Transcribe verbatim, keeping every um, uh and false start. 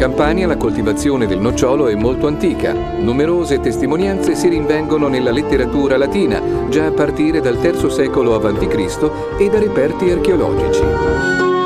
Campania la coltivazione del nocciolo è molto antica. Numerose testimonianze si rinvengono nella letteratura latina, già a partire dal terzo secolo avanti Cristo e da reperti archeologici.